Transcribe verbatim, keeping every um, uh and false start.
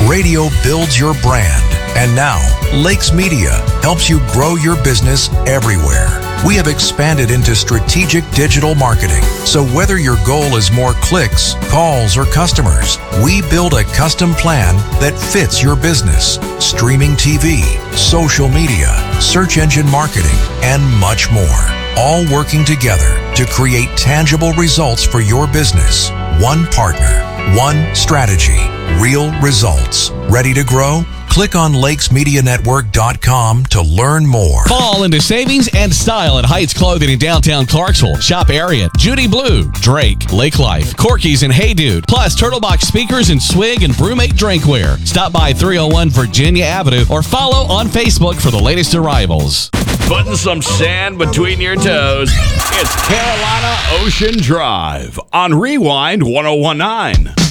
Radio builds your brand. And now, Lakes Media helps you grow your business everywhere. We have expanded into strategic digital marketing. So whether your goal is more clicks, calls, or customers, we build a custom plan that fits your business. Streaming T V, social media, search engine marketing, and much more. All working together to create tangible results for your business. One partner, one strategy, real results. Ready to grow? Click on lakes media network dot com to learn more. Fall into savings and style at Heights Clothing in downtown Clarksville. Shop Ariat, Judy Blue, Drake, Lake Life, Corky's, and Hey Dude. Plus Turtlebox speakers and Swig and Brewmate drinkware. Stop by three oh one Virginia Avenue or follow on Facebook for the latest arrivals. Putting some sand between your toes. It's Carolina Ocean Drive on Rewind one oh one nine.